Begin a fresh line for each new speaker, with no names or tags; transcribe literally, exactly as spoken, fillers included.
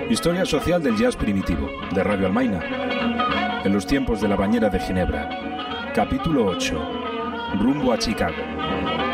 Historia social del jazz primitivo, de Radio Almaina. En los tiempos de la bañera de Ginebra. Capítulo ocho. Rumbo a Chicago.